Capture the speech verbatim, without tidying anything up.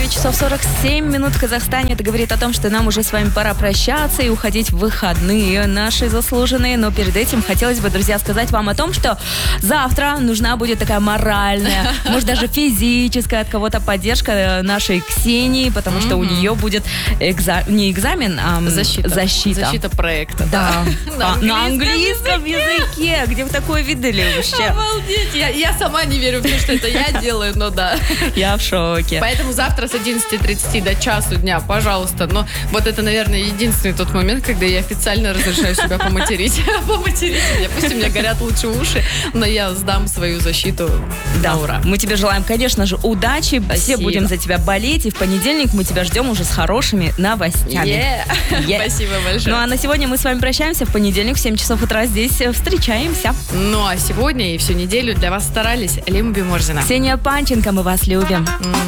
девять часов сорок семь минут в Казахстане. Это говорит о том, что нам уже с вами пора прощаться и уходить в выходные наши заслуженные. Но перед этим хотелось бы, друзья, сказать вам о том, что завтра нужна будет такая моральная, может даже физическая от кого-то поддержка нашей Ксении, потому mm-hmm. что у нее будет экза... не экзамен, а защита. Защита, защита проекта. Да. да. На английском языке. Где вы такое видели вообще? Обалдеть. Я, я сама не верю в то, что это я делаю, но да. Я в шоке. Поэтому завтра с одиннадцати тридцати до часу дня, пожалуйста. Но вот это, наверное, единственный тот момент, когда я официально разрешаю себя поматерить. Поматерить меня. Пусть у меня горят лучше уши, но я сдам свою защиту. Да, на ура. Мы тебе желаем, конечно же, удачи. Спасибо. Все будем за тебя болеть. И в понедельник мы тебя ждем уже с хорошими новостями. Yeah. Yeah. Спасибо большое. Ну а на сегодня мы с вами прощаемся. В понедельник в семь часов утра здесь встречаемся. Ну а сегодня и всю неделю для вас старались Лима Биморзина. Ксения Панченко, мы вас любим. Mm.